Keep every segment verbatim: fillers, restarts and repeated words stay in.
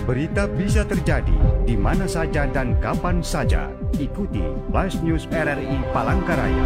Berita bisa terjadi di mana saja dan kapan saja. Ikuti Flash News R R I Palangkaraya.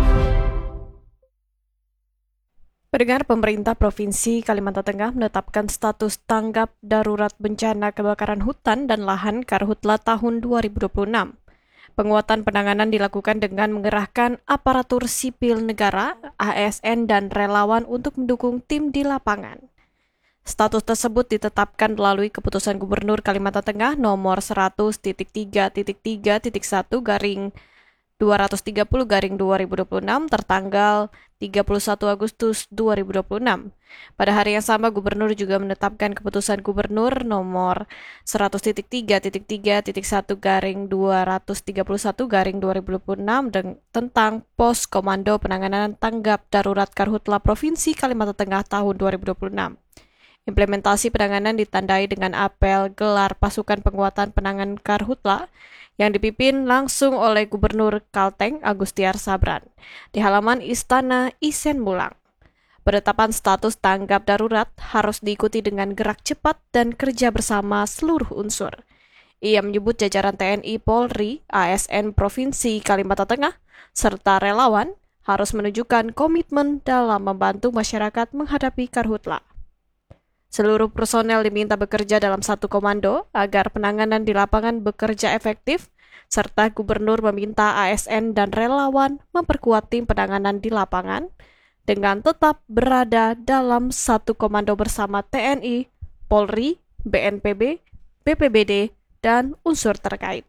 Pendengar, pemerintah Provinsi Kalimantan Tengah menetapkan status tanggap darurat bencana kebakaran hutan dan lahan Karhutla tahun dua ribu dua puluh enam. Penguatan penanganan dilakukan dengan mengerahkan aparatur sipil negara, A S N, dan relawan untuk mendukung tim di lapangan. Status tersebut ditetapkan melalui Keputusan Gubernur Kalimantan Tengah nomor seratus titik tiga titik tiga titik satu garing dua ratus tiga puluh garing dua ribu dua puluh enam tertanggal tiga puluh satu Agustus dua ribu dua puluh enam. Pada hari yang sama, Gubernur juga menetapkan Keputusan Gubernur nomor seratus titik tiga titik tiga titik satu garing dua ratus tiga puluh satu garing dua ribu dua puluh enam tentang Pos Komando Penanganan Tanggap Darurat Karhutla Provinsi Kalimantan Tengah tahun dua ribu dua puluh enam. Implementasi penanganan ditandai dengan apel gelar pasukan penguatan penanganan Karhutla yang dipimpin langsung oleh Gubernur Kalteng Agustiar Sabran di halaman Istana Isen Mulang. Penetapan status tanggap darurat harus diikuti dengan gerak cepat dan kerja bersama seluruh unsur. Ia menyebut jajaran T N I, Polri, A S N Provinsi Kalimantan Tengah, serta relawan harus menunjukkan komitmen dalam membantu masyarakat menghadapi Karhutla. Seluruh personel diminta bekerja dalam satu komando agar penanganan di lapangan bekerja efektif, serta Gubernur meminta A S N dan relawan memperkuat tim penanganan di lapangan dengan tetap berada dalam satu komando bersama T N I, Polri, B N P B, B P B D, dan unsur terkait.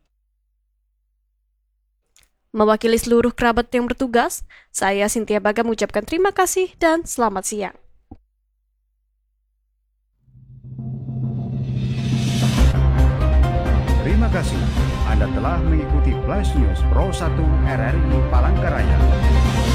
Mewakili seluruh kerabat yang bertugas, saya Cynthia Baga mengucapkan terima kasih dan selamat siang. Terima kasih. Anda telah mengikuti Flash News Pro satu R R I Palangkaraya.